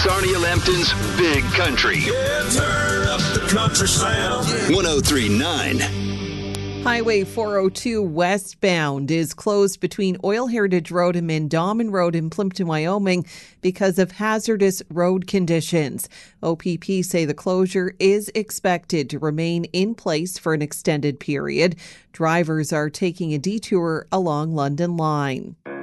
Sarnia Lambton's Big Country. Yeah, turn up the country sound. 103.9. Highway 402 westbound is closed between Oil Heritage Road and Mandamin Road in Plimpton, Wyoming because of hazardous road conditions. OPP say the closure is expected to remain in place for an extended period. Drivers are taking a detour along London Line.